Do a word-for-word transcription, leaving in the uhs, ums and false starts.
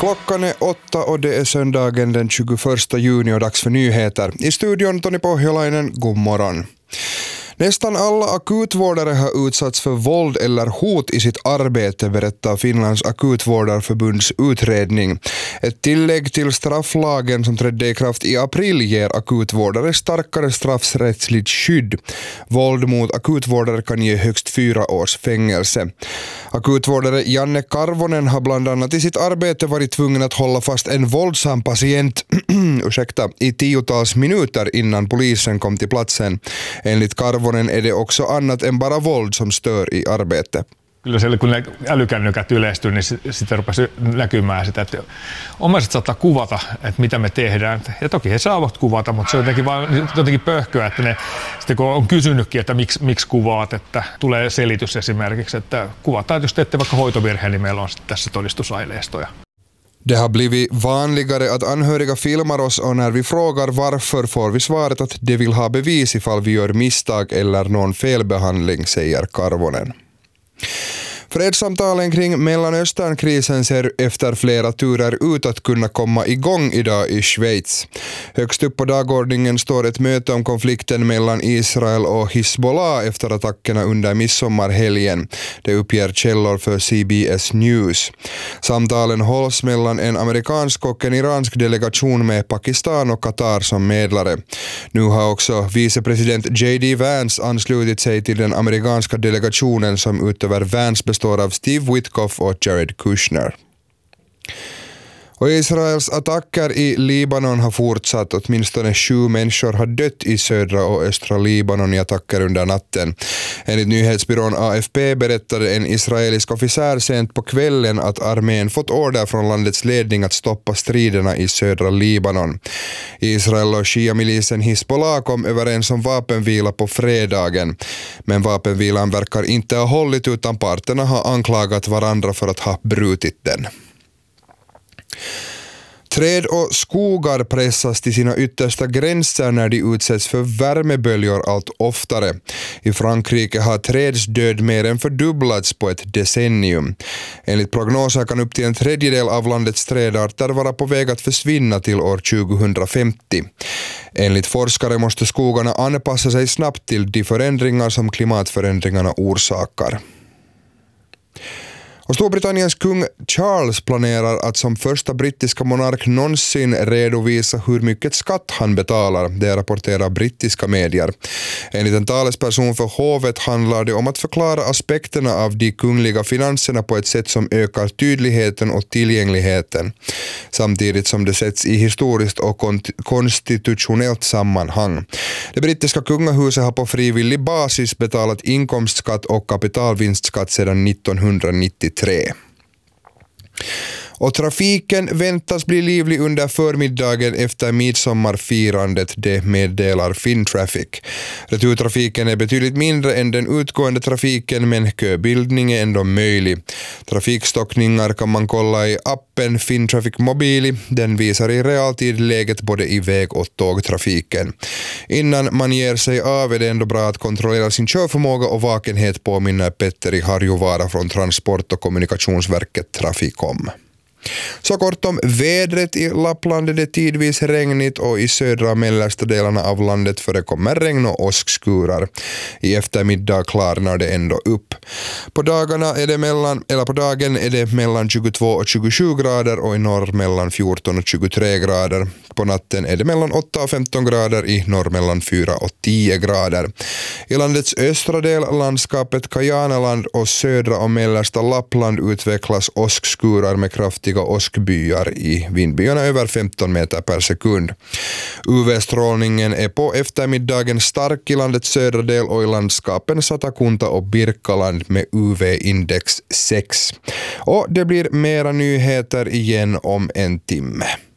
Klockan är åtta och det är söndagen den tjugoförsta juni och dags för nyheter. I studion Toni Pohjolainen, god morgon. Nästan alla akutvårdare har utsatts för våld eller hot i sitt arbete, berättar Finlands akutvårdarförbunds utredning. Ett tillägg till strafflagen som trädde i kraft i april ger akutvårdare starkare straffrättsligt skydd. Våld mot akutvårdare kan ge högst fyra års fängelse. Akutvårdare Janne Karvonen har bland annat i sitt arbete varit tvungen att hålla fast en våldsam patient ursäkta, i tiotals minuter innan polisen kom till platsen. Enligt Karvonen är det också annat än bara våld som stör i arbetet. Kyllä siellä kun älykännykät yleistyy, niin sitten rupesi näkymään sitä, että omaiset saattaa kuvata, että mitä me tehdään. Ja toki he saavat kuvata, mutta se on jotenkin, vaan, jotenkin pöhköä, että ne, sitten kun on kysynytkin, että miksi, miksi kuvaat, että tulee selitys esimerkiksi, että kuvataan, että jos teette vaikka hoitovirheen, niin meillä on sitten tässä todistusaineistoja. Det har blivit vanligare att anhöriga filmar oss och när vi frågar varför får vi svaret att de vill ha bevis ifall vi gör misstag eller någon felbehandling, säger Karvonen. Fredssamtalen kring Mellanösternkrisen ser efter flera turer ut att kunna komma igång idag i Schweiz. Högst upp på dagordningen står ett möte om konflikten mellan Israel och Hizbollah efter attackerna under midsommarhelgen. Det uppger källor för C B S News. Samtalen hålls mellan en amerikansk och en iransk delegation med Pakistan och Qatar som medlare. Nu har också vicepresident J D Vance anslutit sig till den amerikanska delegationen som utöver Vance består av Steve Witkoff och Jared Kushner. Och Israels attacker i Libanon har fortsatt. Åtminstone sju människor har dött i södra och östra Libanon i attacker under natten. Enligt nyhetsbyrån A F P berättade en israelisk officer sent på kvällen att armén fått order från landets ledning att stoppa striderna i södra Libanon. Israel och Shia-milisen Hizbollah kom överens om vapenvila på fredagen. Men vapenvilan verkar inte ha hållit utan parterna har anklagat varandra för att ha brutit den. Träd och skogar pressas till sina yttersta gränser när de utsätts för värmeböljor allt oftare. I Frankrike har trädsdöd mer än fördubblats på ett decennium. Enligt prognoser kan upp till en tredjedel av landets trädarter vara på väg att försvinna till år tjugohundrafemtio. Enligt forskare måste skogarna anpassa sig snabbt till de förändringar som klimatförändringarna orsakar. Och Storbritanniens kung Charles planerar att som första brittiska monark någonsin redovisa hur mycket skatt han betalar, det rapporterar brittiska medier. Enligt en talesperson för hovet handlar det om att förklara aspekterna av de kungliga finanserna på ett sätt som ökar tydligheten och tillgängligheten, samtidigt som det sätts i historiskt och kont- konstitutionellt sammanhang. Det brittiska kungahuset har på frivillig basis betalat inkomstskatt och kapitalvinstskatt sedan nittonhundranittiotre. Och trafiken väntas bli livlig under förmiddagen efter midsommarfirandet, det meddelar Fintraffic. Returtrafiken är betydligt mindre än den utgående trafiken, men köbildning är ändå möjlig. Trafikstockningar kan man kolla i appen Fintraffic Mobili. Den visar i realtid läget både i väg- och tågtrafiken. Innan man ger sig av är det ändå bra att kontrollera sin körförmåga och vakenhet, påminner Petteri Harjuvara från Transport- och kommunikationsverket Trafikom. Så kort om vädret. I Lappland är det tidvis regnigt och i södra och mellersta delarna av landet förekommer regn och åskskurar. I eftermiddag klarnar det ändå upp. På dagarna är det mellan, eller på dagen är det mellan tjugotvå och tjugosju grader och i norr mellan fjorton och tjugotre grader. På natten är det mellan åtta och femton grader, i norr mellan fyra och tio grader. I landets östra del, landskapet Kajanaland och södra och mellersta Lappland utvecklas åskskurar med kraftiga åskbyar i vindbyarna över femton meter per sekund. U V-strålningen är på eftermiddagen stark i landets södra del och i landskapen Satakunta och Birkaland med U V-index sex. Och det blir mera nyheter igen om en timme.